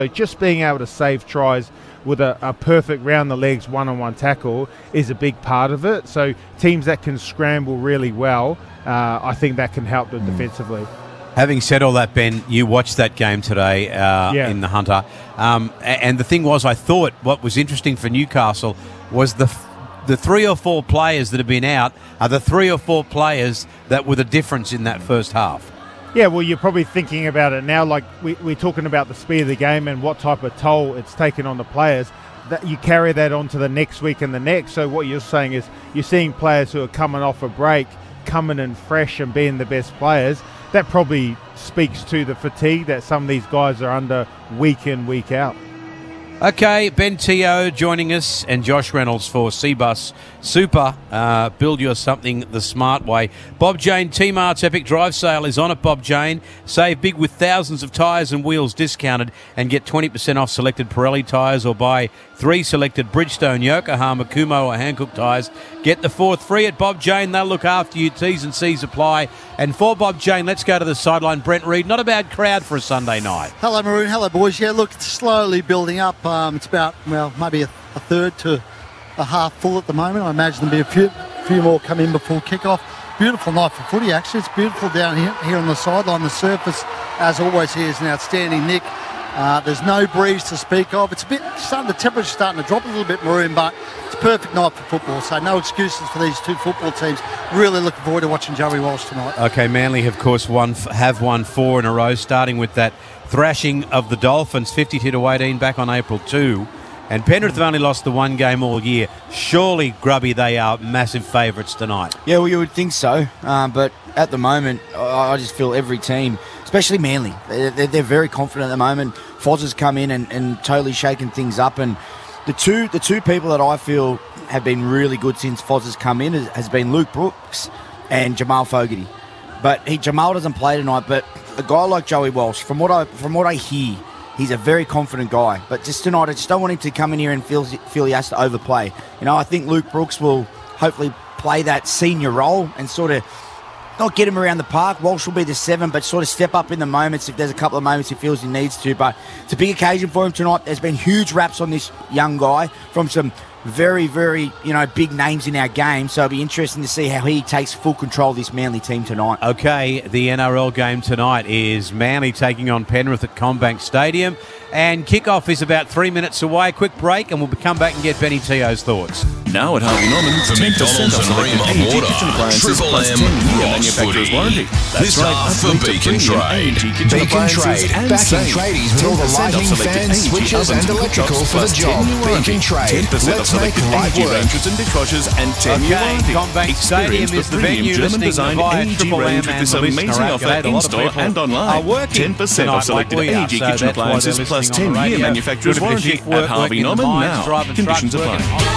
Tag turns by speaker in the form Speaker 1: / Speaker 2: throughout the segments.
Speaker 1: So just being able to save tries with a perfect round the legs one-on-one tackle is a big part of it. So teams that can scramble really well, I think that can help them defensively.
Speaker 2: Having said all that, Ben, you watched that game today in the Hunter. And the thing was, I thought what was interesting for Newcastle was the 3 or 4 players that have been out are the 3 or 4 players that were the difference in that first half.
Speaker 1: Yeah, well, you're probably thinking about it now, like we're talking about the speed of the game and what type of toll it's taken on the players. That you carry that on to the next week and the next. So what you're saying is you're seeing players who are coming off a break, coming in fresh and being the best players. That probably speaks to the fatigue that some of these guys are under week in, week out.
Speaker 2: Okay, Ben Teo joining us and Josh Reynolds for Cbus Super. Build your something the smart way. Bob Jane T-Mart's Epic Drive Sale is on at Bob Jane. Save big with thousands of tyres and wheels discounted and get 20% off selected Pirelli tyres or buy 3 selected Bridgestone, Yokohama, Kumho or Hankook tyres. Get the 4th free at Bob Jane. They'll look after you. T's and C's apply. And for Bob Jane, let's go to the sideline. Brent Reid, not a bad crowd for a Sunday night.
Speaker 3: Hello, Maroon. Hello, boys. Yeah, look, it's slowly building up. It's about, well, maybe a third to a half full at the moment. I imagine there'll be a few more come in before kick-off. Beautiful night for footy, actually. It's beautiful down here on the sideline. The surface, as always, here is an outstanding nick. There's no breeze to speak of. It's the temperature's starting to drop a little bit, Maroon, but it's a perfect night for football. So no excuses for these 2 football teams. Really looking forward to watching Joey Walsh tonight.
Speaker 2: Okay, Manly, of course, have won 4 in a row, starting with that thrashing of the Dolphins, 52-18 back on April 2. And Penrith have only lost the 1 game all year. Surely, Grubby, they are massive favourites tonight.
Speaker 4: Yeah, well, you would think so. But at the moment, I just feel every team, especially Manly, they're very confident at the moment. Foz has come in and totally shaken things up. And the two people that I feel have been really good since Foz has come in has been Luke Brooks and Jamal Fogarty. But Jamal doesn't play tonight. But a guy like Joey Walsh, from what I hear, he's a very confident guy. But just tonight, I just don't want him to come in here and feel he has to overplay. You know, I think Luke Brooks will hopefully play that senior role and sort of not get him around the park. Walsh will be the 7, but sort of step up in the moments if there's a couple of moments he feels he needs to. But it's a big occasion for him tonight. There's been huge raps on this young guy from some very, very, big names in our game. So it'll be interesting to see how he takes full control of this Manly team tonight.
Speaker 2: Okay, the NRL game tonight is Manly taking on Penrith at CommBank Stadium. And kickoff is about 3 minutes away. Quick break, and we'll come back and get Benny Teo's thoughts.
Speaker 5: Now at Harvey Norman,
Speaker 6: for McDonald's and Rima Water, Triple M Ross Footy. This half for Beacon Trade.
Speaker 7: Beacon Trade, backing tradies with all the lighting, fans, switches and electrical for the job. Beacon Trade, let's make life work.
Speaker 5: And dishwashers and 10-year warranty.
Speaker 2: CommBank Stadium is the venue.
Speaker 5: German design AEG range with this amazing offer in-store and online. 10% off selected AEG kitchen appliances plus 10-year manufacturer's warranty at Harvey Norman now. Conditions apply.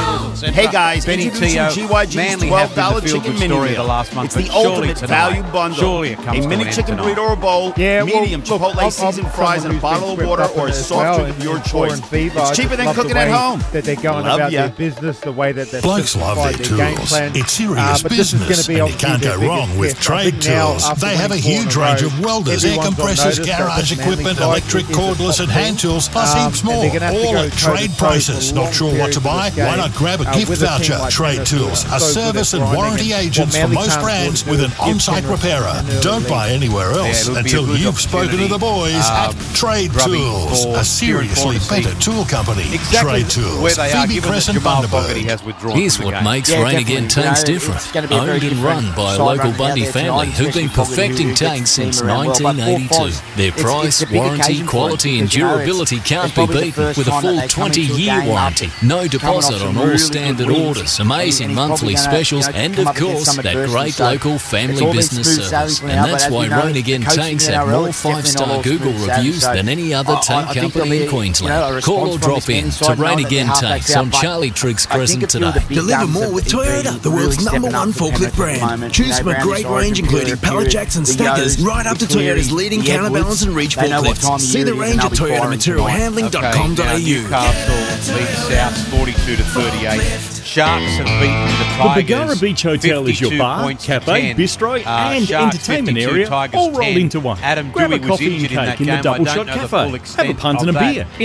Speaker 8: Hey guys,
Speaker 2: Benny
Speaker 8: introducing
Speaker 2: Teo,
Speaker 8: GYG's
Speaker 2: Manly
Speaker 8: $12 chicken mini meal. It's the ultimate value bundle. A mini chicken burrito or bowl, medium Chipotle seasoned fries and a bottle of water or a soft drink of your choice. It's cheaper than cooking at home.
Speaker 1: That they're going about their business, the way that they're
Speaker 7: Blokes love their tools. It's serious business, and you can't go wrong with Trade Tools. They have a huge range of welders, air compressors, garage equipment, electric, cordless and hand tools, plus heaps more. All at trade prices. Not sure what to buy? Why not grab a gift voucher? Trade Tools, a service and warranty agents for most brands with an on-site repairer. Don't buy anywhere else until you've spoken to the boys at Trade Tools, a seriously better tool company. Trade Tools, Phoebe Crescent, Bundaberg.
Speaker 9: Here's what makes Rain Again tanks different. Owned and run by a local Bundy family who've been perfecting tanks since 1982. Their price, warranty, quality and durability can't be beaten with a full 20-year warranty. No deposit on all standard orders, amazing monthly specials, and of course, that great local family business service. And that's why Rain Again tanks have more 5-star Google reviews than any other tank company in Queensland. Call or drop in to Rain Again Tanks on Charlie Triggs Crescent today.
Speaker 10: Deliver more with Toyota, the world's #1 forklift brand. Choose from a great range including pallet jacks and stackers, right up to Toyota's leading counterbalance and reach forklifts. See the range at toyotamaterialhandling.com.au.
Speaker 2: Newcastle leads South 42-38. Sharks have beaten the Tigers.
Speaker 11: The Bargara Beach Hotel is your bar, cafe, bistro and entertainment area all rolled into one.
Speaker 2: Adam
Speaker 11: Grab
Speaker 2: Dewey
Speaker 11: a coffee and cake in the Double Shot Cafe. Have a punt and a beer.